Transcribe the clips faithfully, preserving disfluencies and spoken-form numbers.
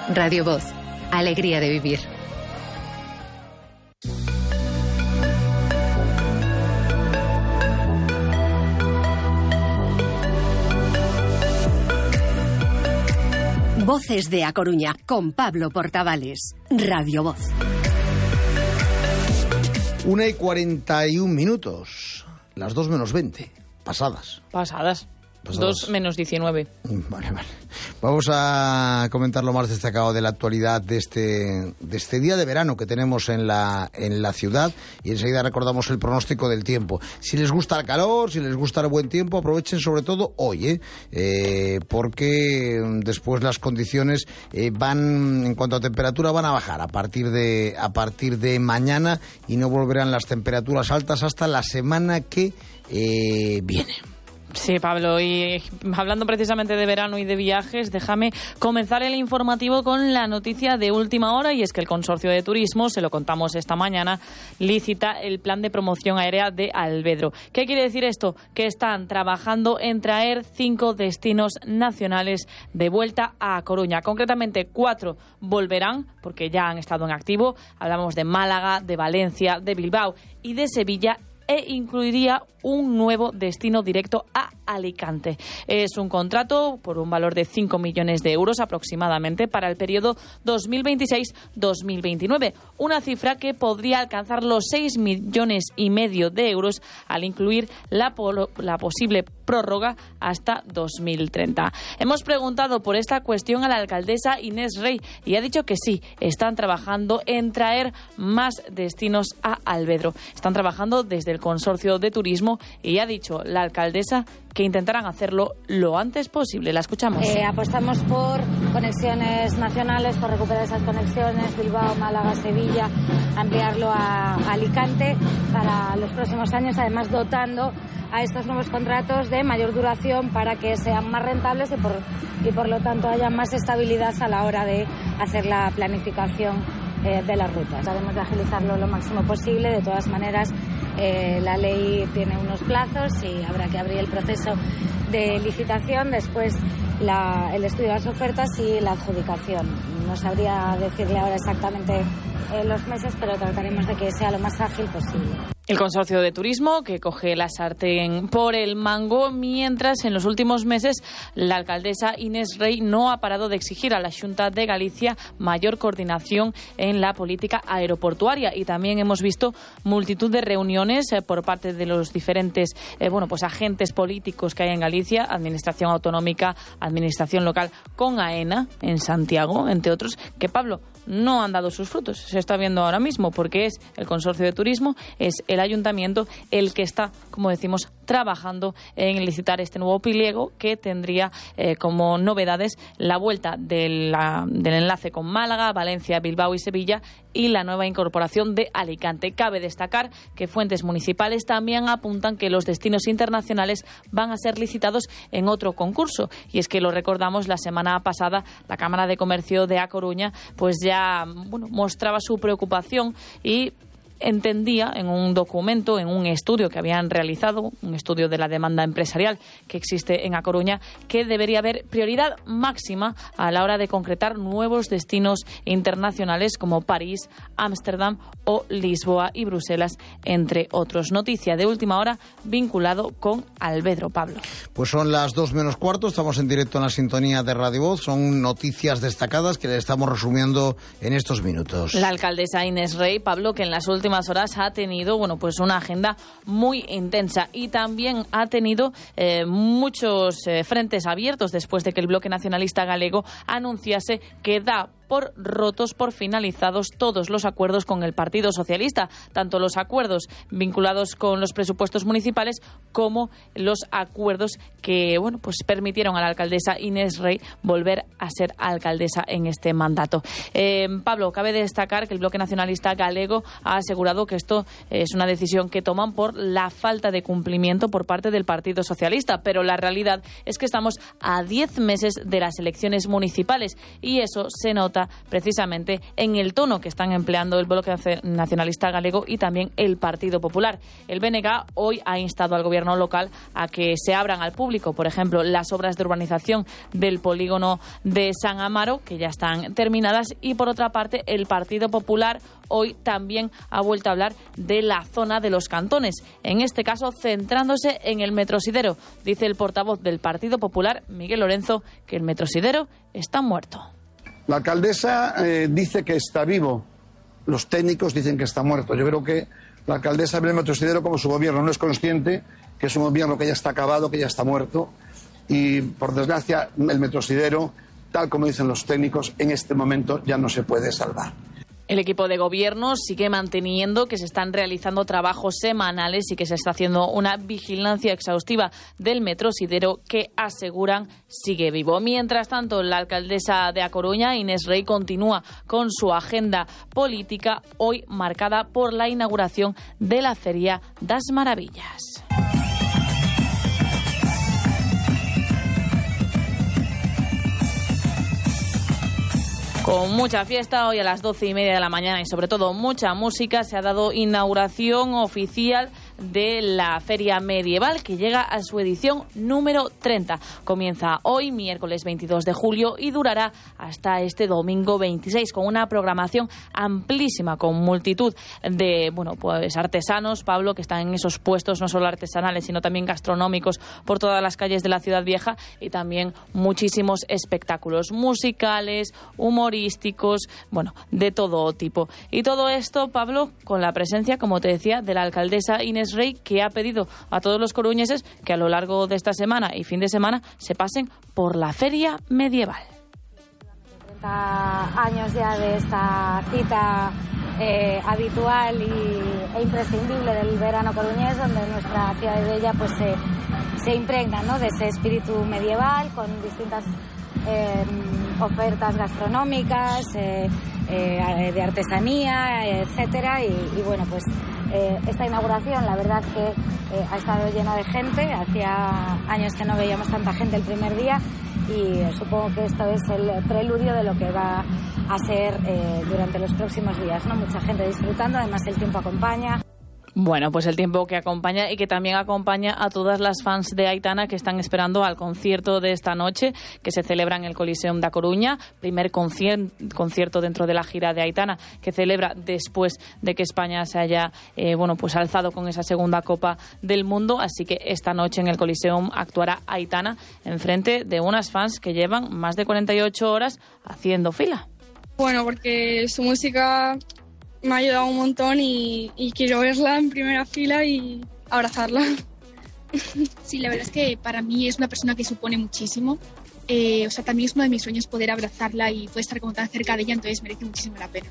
Radio Voz. Alegría de vivir. Voces de A Coruña, con Pablo Portavales. Radio Voz. Una y cuarenta y un minutos. Las dos menos veinte. Pasadas. Pasadas. Pasadas. Dos menos diecinueve. Vale, vale. Vamos a comentar lo más destacado de la actualidad de este, de este día de verano que tenemos en la, en la ciudad, y enseguida recordamos el pronóstico del tiempo. Si les gusta el calor, si les gusta el buen tiempo, aprovechen sobre todo hoy, ¿eh? Eh, porque después las condiciones eh, van, en cuanto a temperatura, van a bajar a partir de, a partir de mañana, y no volverán las temperaturas altas hasta la semana que eh, viene. Sí, Pablo, y hablando precisamente de verano y de viajes, déjame comenzar el informativo con la noticia de última hora, y es que el Consorcio de Turismo, se lo contamos esta mañana, licita el plan de promoción aérea de Alvedro. ¿Qué quiere decir esto? Que están trabajando en traer cinco destinos nacionales de vuelta a Coruña. Concretamente, cuatro volverán, porque ya han estado en activo. Hablamos de Málaga, de Valencia, de Bilbao y de Sevilla, e incluiría un nuevo destino directo a Alicante. Es un contrato por un valor de cinco millones de euros aproximadamente para el periodo dos mil veintiséis dos mil veintinueve, una cifra que podría alcanzar los seis millones y medio de euros al incluir la, polo, la posible prórroga hasta dos mil treinta. Hemos preguntado por esta cuestión a la alcaldesa Inés Rey y ha dicho que sí, están trabajando en traer más destinos a Alvedro. Están trabajando desde el Consorcio de Turismo y ha dicho la alcaldesa que intentarán hacerlo lo antes posible. La escuchamos. Eh, apostamos por conexiones nacionales, por recuperar esas conexiones, Bilbao, Málaga, Sevilla, ampliarlo a Alicante para los próximos años, además dotando a estos nuevos contratos de mayor duración para que sean más rentables y por, y por lo tanto haya más estabilidad a la hora de hacer la planificación eh, de las rutas. Trataremos de agilizarlo lo máximo posible. De todas maneras, eh, la ley tiene unos plazos y habrá que abrir el proceso de licitación, después la, el estudio de las ofertas y la adjudicación. No sabría decirle ahora exactamente eh, los meses, pero trataremos de que sea lo más ágil posible. El Consorcio de Turismo, que coge la sartén por el mango, mientras en los últimos meses la alcaldesa Inés Rey no ha parado de exigir a la Xunta de Galicia mayor coordinación en la política aeroportuaria. Y también hemos visto multitud de reuniones eh, por parte de los diferentes eh, bueno, pues agentes políticos que hay en Galicia, Administración Autonómica, Administración Local, con AENA en Santiago, entre otros, que, Pablo, no han dado sus frutos. Se está viendo ahora mismo porque es el Consorcio de Turismo, es el Ayuntamiento el que está, como decimos, trabajando en licitar este nuevo pliego que tendría eh, como novedades la vuelta de la, del enlace con Málaga, Valencia, Bilbao y Sevilla y la nueva incorporación de Alicante. Cabe destacar que fuentes municipales también apuntan que los destinos internacionales van a ser licitados en otro concurso. Y es que lo recordamos, la semana pasada la Cámara de Comercio de A Coruña pues ya bueno, mostraba su preocupación y entendía en un documento, en un estudio que habían realizado, un estudio de la demanda empresarial que existe en A Coruña, que debería haber prioridad máxima a la hora de concretar nuevos destinos internacionales como París, Ámsterdam o Lisboa y Bruselas, entre otros. Noticia de última hora vinculado con Alvedro, Pablo. Pues son las dos menos cuarto, estamos en directo en la sintonía de Radio Voz, son noticias destacadas que le estamos resumiendo en estos minutos. La alcaldesa Inés Rey, Pablo, que en las últimas horas ha tenido bueno pues una agenda muy intensa y también ha tenido eh, muchos eh, frentes abiertos después de que el Bloque Nacionalista Galego anunciase que da por rotos, por finalizados todos los acuerdos con el Partido Socialista, tanto los acuerdos vinculados con los presupuestos municipales como los acuerdos que bueno pues permitieron a la alcaldesa Inés Rey volver a ser alcaldesa en este mandato. Eh, Pablo, cabe destacar que el Bloque Nacionalista Galego ha asegurado que esto es una decisión que toman por la falta de cumplimiento por parte del Partido Socialista, pero la realidad es que estamos a diez meses de las elecciones municipales y eso se nota nota precisamente en el tono que están empleando el Bloque Nacionalista Galego y también el Partido Popular. El B N G hoy ha instado al gobierno local a que se abran al público, por ejemplo, las obras de urbanización del polígono de San Amaro, que ya están terminadas, y por otra parte el Partido Popular hoy también ha vuelto a hablar de la zona de los Cantones, en este caso centrándose en el Metrosidero. Dice el portavoz del Partido Popular, Miguel Lorenzo, que el Metrosidero está muerto. La alcaldesa eh, dice que está vivo, los técnicos dicen que está muerto. Yo creo que la alcaldesa ve el Metrosidero como su gobierno, no es consciente que es un gobierno que ya está acabado, que ya está muerto, y por desgracia el Metrosidero, tal como dicen los técnicos, en este momento ya no se puede salvar. El equipo de gobierno sigue manteniendo que se están realizando trabajos semanales y que se está haciendo una vigilancia exhaustiva del Metrosidero, que aseguran sigue vivo. Mientras tanto, la alcaldesa de A Coruña, Inés Rey, continúa con su agenda política, hoy marcada por la inauguración de la Feria das Maravillas. Con mucha fiesta, hoy a las doce y media de la mañana y sobre todo mucha música, se ha dado inauguración oficial de la Feria Medieval, que llega a su edición número treinta. Comienza hoy, miércoles veintidós de julio, y durará hasta este domingo veintiséis, con una programación amplísima, con multitud de bueno pues artesanos, Pablo, que están en esos puestos no solo artesanales, sino también gastronómicos por todas las calles de la ciudad vieja, y también muchísimos espectáculos musicales, humorísticos, bueno, de todo tipo. Y todo esto, Pablo, con la presencia, como te decía, de la alcaldesa Inés Rey, que ha pedido a todos los coruñeses que a lo largo de esta semana y fin de semana se pasen por la Feria Medieval. treinta años ya de esta cita eh, habitual y, e imprescindible del verano coruñés, donde nuestra ciudad de ella pues se, se impregna, ¿no?, de ese espíritu medieval, con distintas eh, ofertas gastronómicas, eh, eh, de artesanía, etcétera, y, y bueno, pues Eh, esta inauguración, la verdad que eh, ha estado llena de gente. Hacía años que no veíamos tanta gente el primer día, y eh, supongo que esto es el preludio de lo que va a ser eh, durante los próximos días, ¿no? Mucha gente disfrutando, además el tiempo acompaña. Bueno, pues el tiempo que acompaña y que también acompaña a todas las fans de Aitana que están esperando al concierto de esta noche, que se celebra en el Coliseum da Coruña, primer concier- concierto dentro de la gira de Aitana, que celebra después de que España se haya eh, bueno pues alzado con esa segunda Copa del Mundo. Así que esta noche en el Coliseum actuará Aitana enfrente de unas fans que llevan más de cuarenta y ocho horas haciendo fila. Bueno, porque su música me ha ayudado un montón y, y quiero verla en primera fila y abrazarla. Sí, la verdad es que para mí es una persona que supone muchísimo. Eh, o sea, también es uno de mis sueños poder abrazarla y poder estar como tan cerca de ella, entonces merece muchísimo la pena.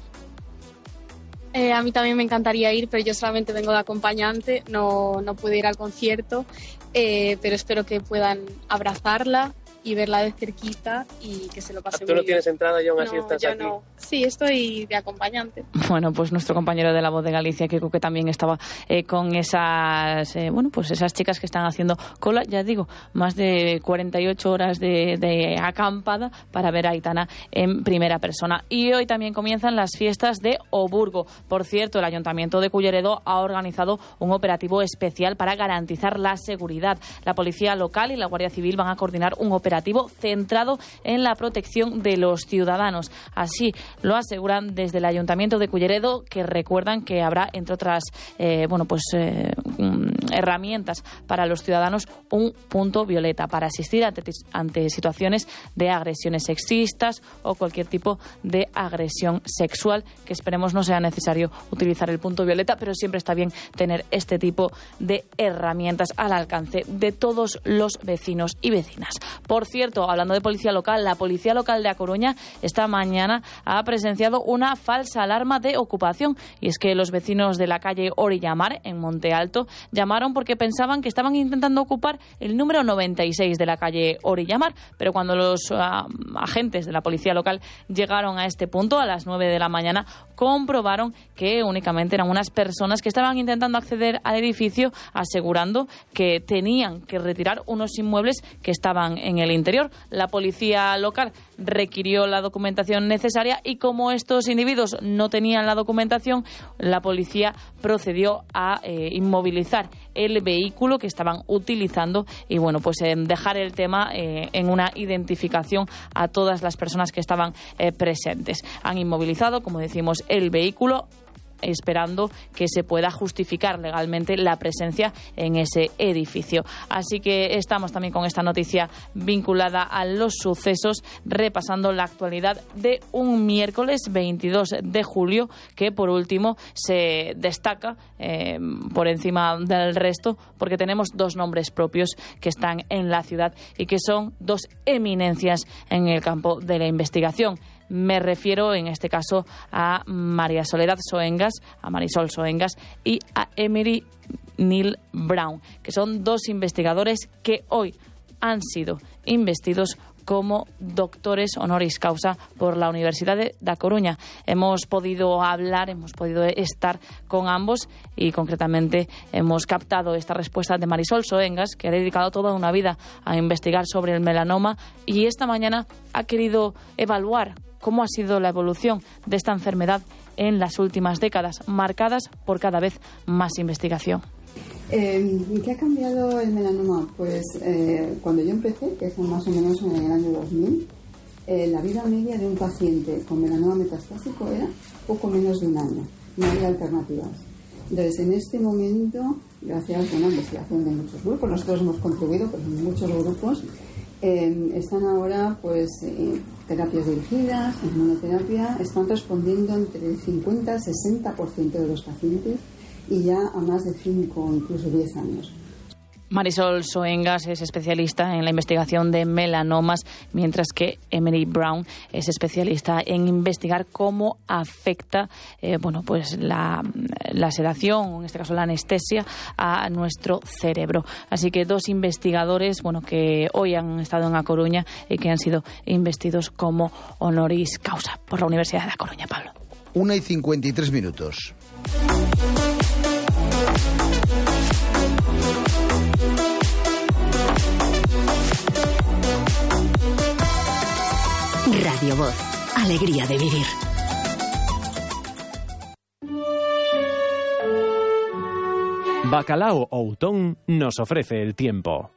Eh, a mí también me encantaría ir, pero yo solamente vengo de acompañante, no, no puedo ir al concierto, eh, pero espero que puedan abrazarla y verla de cerquita y que se lo pase muy bien. ¿Tú no tienes entrada y aún así no, estás yo aquí? No. Sí, estoy de acompañante. Bueno, pues nuestro compañero de La Voz de Galicia, Kiko, que también estaba eh, con esas eh, bueno pues esas chicas que están haciendo cola, ya digo, más de cuarenta y ocho horas de, de acampada para ver a Aitana en primera persona. Y hoy también comienzan las fiestas de Oburgo. Por cierto, el Ayuntamiento de Culleredo ha organizado un operativo especial para garantizar la seguridad. La Policía Local y la Guardia Civil van a coordinar un operativo centrado en la protección de los ciudadanos. Así lo aseguran desde el Ayuntamiento de Culleredo, que recuerdan que habrá, entre otras eh, bueno pues eh, herramientas para los ciudadanos, un punto violeta para asistir ante, ante situaciones de agresiones sexistas o cualquier tipo de agresión sexual, que esperemos no sea necesario utilizar el punto violeta, pero siempre está bien tener este tipo de herramientas al alcance de todos los vecinos y vecinas. Por cierto, hablando de policía local, la Policía Local de A Coruña esta mañana ha presenciado una falsa alarma de ocupación, y es que los vecinos de la calle Orillamar, en Monte Alto, llamaron porque pensaban que estaban intentando ocupar el número noventa y seis de la calle Orillamar, pero cuando los uh, agentes de la Policía Local llegaron a este punto a las nueve de la mañana, comprobaron que únicamente eran unas personas que estaban intentando acceder al edificio, asegurando que tenían que retirar unos inmuebles que estaban en el interior. La policía local requirió la documentación necesaria y como estos individuos no tenían la documentación, la policía procedió a eh, inmovilizar el vehículo que estaban utilizando y bueno, pues en dejar el tema eh, en una identificación a todas las personas que estaban eh, presentes. Han inmovilizado, como decimos, el vehículo, esperando que se pueda justificar legalmente la presencia en ese edificio. Así que estamos también con esta noticia vinculada a los sucesos, repasando la actualidad de un miércoles veintidós de julio, que por último se destaca eh, por encima del resto, porque tenemos dos nombres propios que están en la ciudad y que son dos eminencias en el campo de la investigación. Me refiero en este caso a María Soledad Soengas, a Marisol Soengas y a Emery Neil Brown, que son dos investigadores que hoy han sido investidos como doctores honoris causa por la Universidad de Da Coruña. Hemos podido hablar, hemos podido estar con ambos y concretamente hemos captado esta respuesta de Marisol Soengas, que ha dedicado toda una vida a investigar sobre el melanoma y esta mañana ha querido evaluar cómo ha sido la evolución de esta enfermedad en las últimas décadas, marcadas por cada vez más investigación. Eh, ¿Qué ha cambiado el melanoma? Pues eh, cuando yo empecé, que fue más o menos en el año dos mil, eh, la vida media de un paciente con melanoma metastásico era poco menos de un año. No había alternativas. Entonces, en este momento, gracias a una investigación de muchos grupos, nosotros hemos contribuido, pero en muchos grupos, eh, están ahora pues eh, terapias dirigidas, inmunoterapia, están respondiendo entre el cincuenta y sesenta por ciento de los pacientes y ya a más de cinco o incluso diez años. Marisol Soengas es especialista en la investigación de melanomas, mientras que Emery Brown es especialista en investigar cómo afecta eh, bueno, pues la, la sedación, en este caso la anestesia, a nuestro cerebro. Así que dos investigadores bueno, que hoy han estado en A Coruña y que han sido investidos como honoris causa por la Universidad de A Coruña. Pablo. Una y cincuenta y tres minutos. Radio Voz. Alegría de vivir. Bacalao Outón nos ofrece el tiempo.